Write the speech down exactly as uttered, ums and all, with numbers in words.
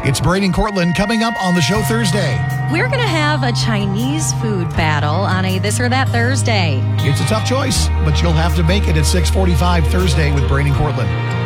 It's Braden and Cortland coming up on the show Thursday. We're going to have a Chinese food battle on a This or That Thursday. It's a tough choice, but you'll have to make it at six forty-five Thursday with Braden and Cortland.